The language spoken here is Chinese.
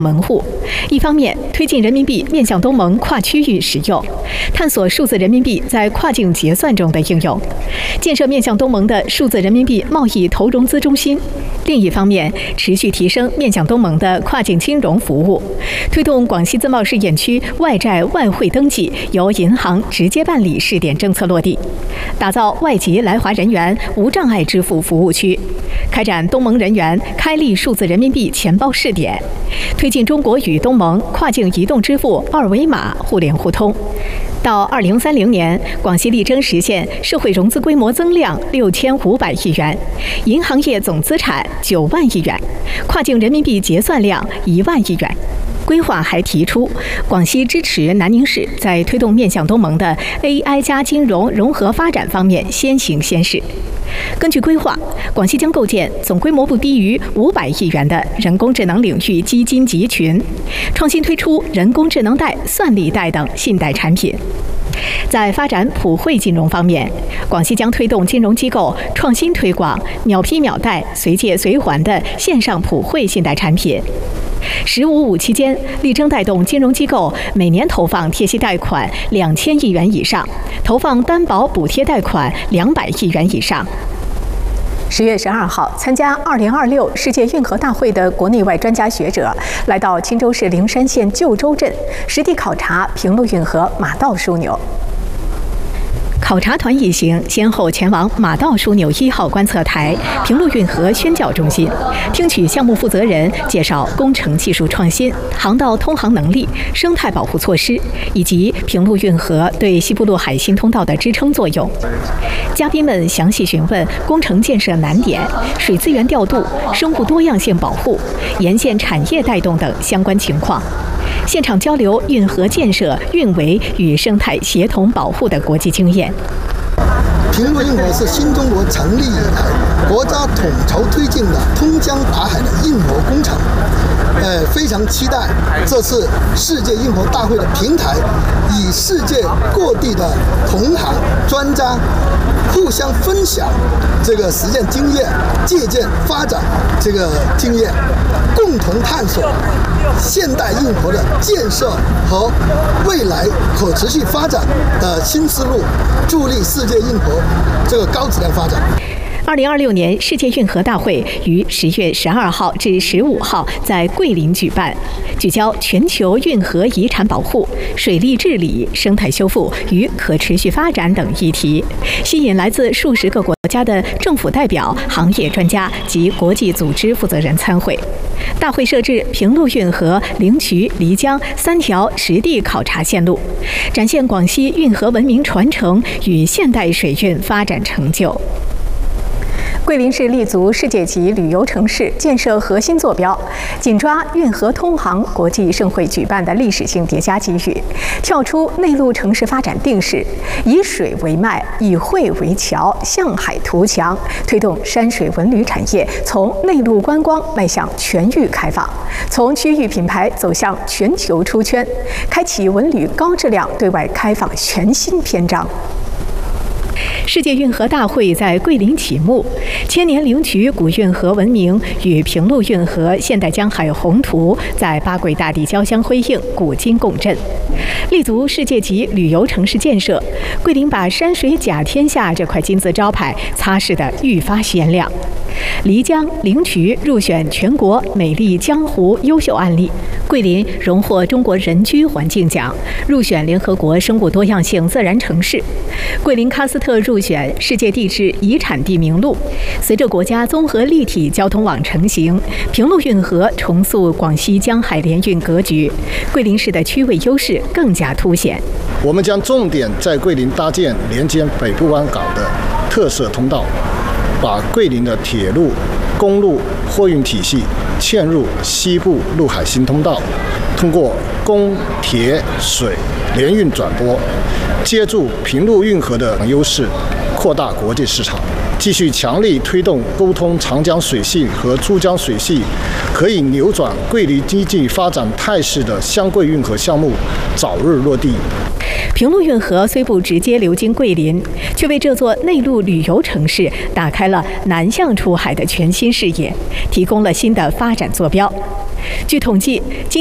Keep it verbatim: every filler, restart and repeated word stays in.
门户，一方面推进人民币面向东盟跨区域使用，探索数字人民币在跨境结算中的应用，建设面向东盟的数字人民币贸易投融资中心；另一方面，持续提升面向东盟的跨境金融服务，推动广西自贸试验区外债外汇登记由银行直接办理试点政策落地，打造外籍来华人员无障碍支付服务区，开展东盟人员开立数字人民币钱包试点，推进中国与东盟跨境移动支付二维码互联互通。到二零三零年，广西力争实现社会融资规模增量六千五百亿元，银行业总资产九万亿元，跨境人民币结算量一万亿元。规划还提出，广西支持南宁市在推动面向东盟的 A I 加金融融合发展方面先行先试。根据规划，广西将构建总规模不低于五百亿元的人工智能领域基金集群，创新推出人工智能贷、算力贷等信贷产品。在发展普惠金融方面，广西将推动金融机构创新推广秒批秒贷、随借随还的线上普惠信贷产品。十五五期间，力争带动金融机构每年投放贴息贷款两千亿元以上，投放担保补贴贷款两百亿元以上。十月十二号，参加二零二六世界运河大会的国内外专家学者来到钦州市灵山县旧州镇，实地考察平陆运河马道枢纽。考察团一行先后前往马道枢纽一号观测台、平陆运河宣教中心，听取项目负责人介绍工程技术创新、航道通航能力、生态保护措施，以及平陆运河对西部陆海新通道的支撑作用。嘉宾们详细询问工程建设难点、水资源调度、生物多样性保护、沿线产业带动等相关情况。现场交流运河建设、运维与生态协同保护的国际经验。 平陆运河是新中国成立以来国家统筹推进的通江达海的运河工程。呃，非常期待这次世界运河大会的平台，以世界各地的同行专家互相分享这个实践经验，借鉴发展这个经验，共同探索现代运河的建设和未来可持续发展的新思路，助力世界运河这个高质量发展。 二零二六年世界运河大会于十月十二号至十五号在桂林举办，聚焦全球运河遗产保护、水利治理、生态修复与可持续发展等议题，吸引来自数十个国家的政府代表、行业专家及国际组织负责人参会。大会设置平陆运河、灵渠、漓江三条实地考察线路，展现广西运河文明传承与现代水运发展成就。桂林市立足世界级旅游城市建设核心坐标，紧抓运河通航国际盛会举办的历史性叠加机遇，跳出内陆城市发展定势，以水为脉，以汇为桥，向海图强，推动山水文旅产业从内陆观光迈向全域开放，从区域品牌走向全球出圈，开启文旅高质量对外开放全新篇章。世界运河大会在桂林启幕，千年灵渠古运河文明与平陆运河现代江海宏图在八桂大地交相辉映，古今共振。立足世界级旅游城市建设，桂林把山水甲天下这块金字招牌擦拭得愈发鲜亮。漓江、灵渠入选全国美丽江湖优秀案例，桂林荣获中国人居环境奖，入选联合国生物多样性自然城市。桂林喀斯特入选世界地质遗产地名录。随着国家综合立体交通网成型，平陆运河重塑广西江海联运格局，桂林市的区位优势更加凸显。 我们将重点在桂林搭建连接北部湾港的特色通道，把桂林的铁路、公路货运体系嵌入西部陆海新通道，通过公、铁、水联运转播，借助平陆运河的优势，扩大国际市场。继续强力推动沟通长江水系和珠江水系可以扭转桂林经济发展态势的湘桂运河项目早日落地。 平陆运河虽不直接流经桂林，却为这座内陆旅游城市打开了南向出海的全新视野，提供了新的发展坐标。 据统计，今